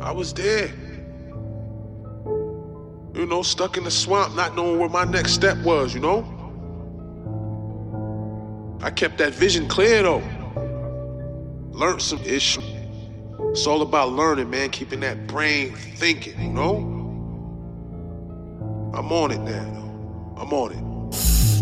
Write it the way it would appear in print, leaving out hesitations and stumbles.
I was there. You know, stuck in the swamp, not knowing where my next step was, you know? I kept that vision clear though. Learned some issues. It's all about learning, man, keeping that brain thinking, you know? I'm on it now, though. I'm on it.